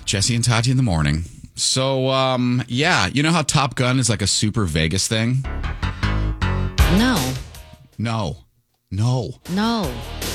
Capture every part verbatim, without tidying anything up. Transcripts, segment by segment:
Jesse and Tati in the morning. So, um, yeah, you know how Top Gun is like a super Vegas thing? No. No. No. No.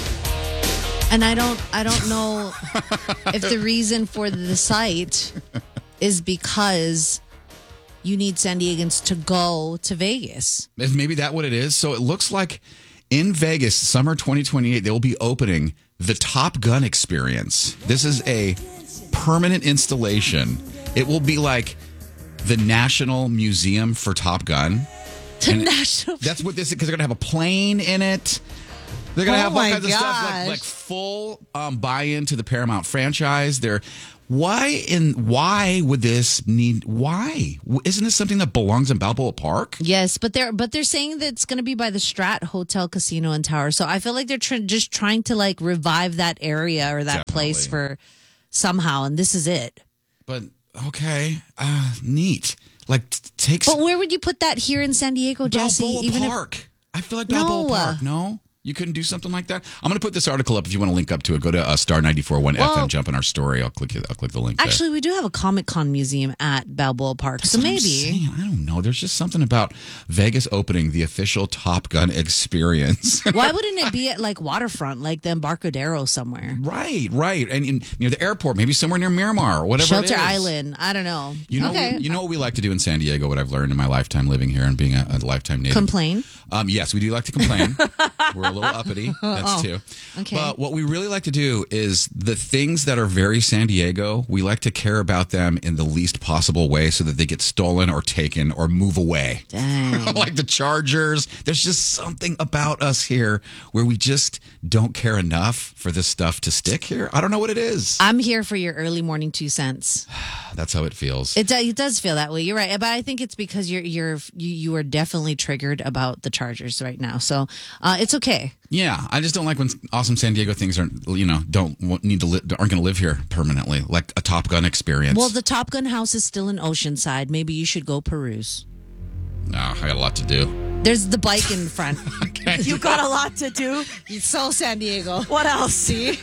And I don't I don't know if the reason for the site is because you need San Diegans to go to Vegas. Is maybe that what it is? So it looks like in Vegas, summer twenty twenty-eight, they will be opening the Top Gun experience. This is a permanent installation. It will be like the National Museum for Top Gun. The And National That's what this is, because they're going to have a plane in it. They're going to Oh have all my kinds of stuff like, gosh. like full um, buy-in to the Paramount franchise. They're why in why would this need why isn't this something that belongs in Balboa Park? Yes, but they're but they're saying that it's going to be by the Strat Hotel, Casino, and Tower. So I feel like they're tr- just trying to like revive that area or that place Definitely. for somehow, and this is it. But okay, uh, neat. Like t- takes But where would you put that here in San Diego, Jesse? Balboa Even if- Park. I feel like Balboa No. Park. No. You couldn't do something like that? I'm going to put this article up if you want to link up to it. Go to uh, star ninety-four point one F M, Well, jump in our story. I'll click it. I'll click the link there. Actually, we do have a Comic Con museum at Balboa Park, That's so what I'm maybe. saying. I don't know. There's just something about Vegas opening the official Top Gun experience. Why wouldn't it be at like waterfront, like the Embarcadero somewhere? Right, right. And in, near the airport, maybe somewhere near Miramar or whatever it Shelter is. Island. I don't know. You know, okay. you know what we like to do in San Diego, what I've learned in my lifetime living here and being a, a lifetime native. Complain. Um, yes, we do like to complain. We're a little uppity. That's Oh, two. okay. But what we really like to do is the things that are very San Diego, we like to care about them in the least possible way so that they get stolen or taken or move away. Dang. Like the Chargers. There's just something about us here where we just don't care enough for this stuff to stick here. I don't know what it is. I'm here for your early morning two cents. That's how it feels. It, do, it does feel that way. You're right, but I think it's because you're you're you, you are definitely triggered about the Chargers right now. So uh, it's okay. Yeah, I just don't like when awesome San Diego things aren't, you know, don't want- need to li- aren't going to live here permanently, like a Top Gun experience. Well, the Top Gun house is still in Oceanside. Maybe you should go peruse. No, I got a lot to do. There's the bike in front. You got a lot to do. It's so San Diego. What else? See?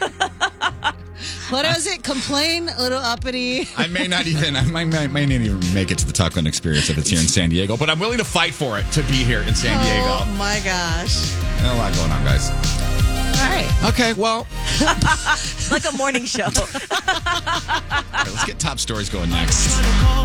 What was it? Complain, a little uppity. I may not even, I might, might, may not even make it to the Top Gun experience if it's here in San Diego, but I'm willing to fight for it to be here in San Diego. Oh my gosh. There's a lot going on, guys. All right. Okay, well, Like a morning show. all right, let's get top stories going next.